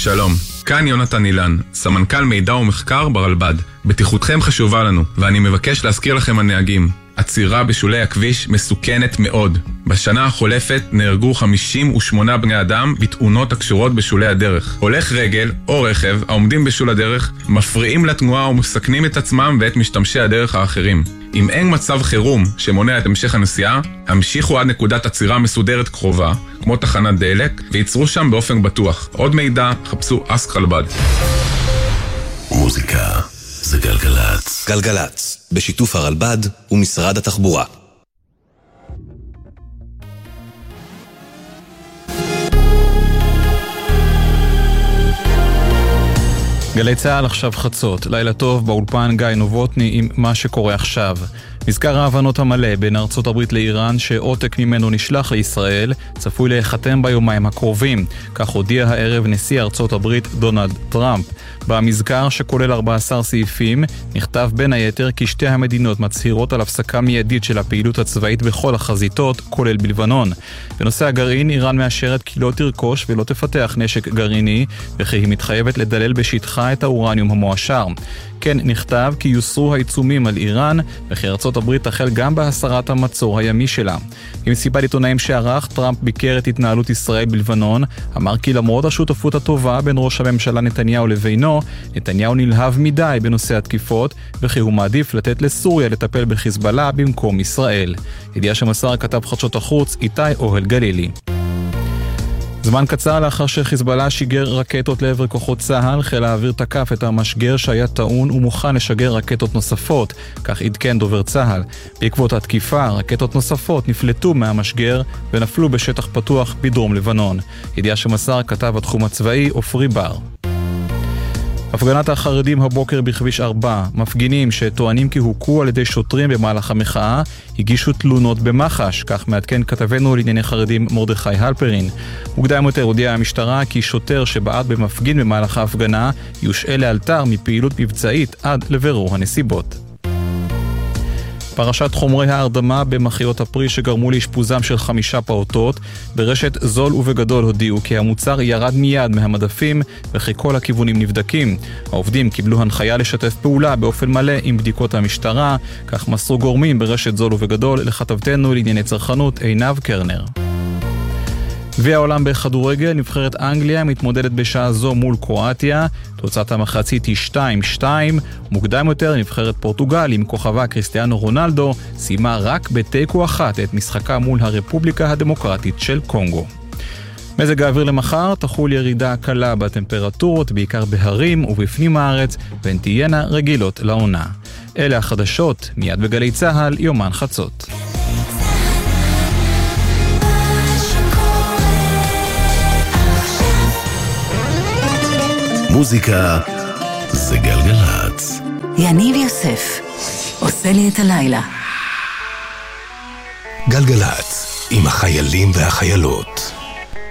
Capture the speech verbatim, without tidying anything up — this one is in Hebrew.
שלום, כאן יונתן אילן, סמנכ"ל מידע ומחקר ברלב"ד. בטיחותכם חשובה לנו, ואני מבקש להזכיר לכם הנהגים. עצירה בשולי הכביש מסוכנת מאוד. בשנה החולפת נהרגו חמישים ושמונה בני אדם בתאונות הקשורות בשולי הדרך. הולך רגל או רכב העומדים בשול הדרך מפריעים לתנועה ומסכנים את עצמם ואת משתמשי הדרך האחרים. אם אין מצב חירום שמונע את המשך הנסיעה, המשיכו עד נקודת עצירה מסודרת קרובה, כמו תחנת דלק, ויצרו שם באופן בטוח. עוד מידע, חפשו אסק חלבד. מוזיקה זה גלגלץ. גלגלץ, בשיתוף הרלב"ד ומשרד התחבורה. גלי צהל עכשיו חצות, לילה טוב באולפן גיא נובוטני עם מה שקורה עכשיו. מזכר ההבנות המלא בין ארצות הברית לאיראן שעותק ממנו נשלח לישראל צפוי להיחתם ביומיים הקרובים, כך הודיע הערב נשיא ארצות הברית דונלד טראמפ. במזכר שכולל ארבעה עשר סעיפים נכתב בין היתר כי שתי המדינות מצהירות על הפסקה מיידית של הפעילות הצבאית בכל החזיתות, כולל בלבנון. בנושא הגרעין איראן מאשרת כי לא תרכוש ולא תפתח נשק גרעיני וכי היא מתחייבת לדלל בשטחה את האורניום המועשר. כן נכתב כי יוסרו העיצומים על איראן וכי ארצות הברית תחל גם בהסרת המצור הימי שלה. במסיבת עיתונאים שערך, טראמפ ביקר את התנהלות ישראל בלבנון, אמר כי למרות השותפות הטובה בין ראש הממשלה נתניהו לבינו, נתניהו נלהב מדי בנושא התקיפות וכי הוא מעדיף לתת לסוריה לטפל בחיזבאללה במקום ישראל. ידיעה שמסר כתב חדשות החוץ איתי אוהל גלילי. זמן קצר לאחר שחיזבאללה שיגר רקטות לעבר כוחות צה"ל, חיל האוויר תקף את המשגר שהיה טעון ומוכן לשגר רקטות נוספות, כך עדכן דובר צה"ל. בעקבות התקיפה, רקטות נוספות נפלטו מהמשגר ונפלו בשטח פתוח בדרום לבנון. ידיעה שמסר כתב התחום הצבאי אופרי בר. הפגנת החרדים הבוקר בכביש ארבע, מפגינים שטוענים כי הוכו על ידי שוטרים במהלך המחאה, הגישו תלונות במח"ש, כך מעדכן כתבנו לענייני חרדים מרדכי הלפרין. מוקדם יותר הודיעה המשטרה כי שוטר שבעט במפגין במהלך ההפגנה יושעה לאלתר מפעילות מבצעית עד לבירור הנסיבות. פרשת חומרי ההרדמה במחיות הפרי שגרמו לאשפוזם של חמישה פעוטות, ברשת זול ובגדול הודיעו כי המוצר ירד מיד מהמדפים וכי כל הכיוונים נבדקים. העובדים קיבלו הנחיה לשתף פעולה באופן מלא עם בדיקות המשטרה, כך מסרו גורמים ברשת זול ובגדול לכתבתנו לענייני צרכנות עינב קרנר. גביע העולם בכדורגל, נבחרת אנגליה מתמודדת בשעה זו מול קרואטיה, תוצאת המחצית היא שתיים שתיים, מוקדם יותר נבחרת פורטוגל עם כוכבה קריסטיאנו רונלדו סיימה רק בתיקו אחת את משחקה מול הרפובליקה הדמוקרטית של קונגו. מזג האוויר למחר, תחול ירידה קלה בטמפרטורות, בעיקר בהרים ובפנים הארץ, והן תהיינה רגילות לעונה. אלה החדשות, מיד בגלי צהל, יומן חצות. מוזיקה זה גלגלץ. יניב יוסף עושה לי את הלילה. גלגלץ עם החיילים והחיילות.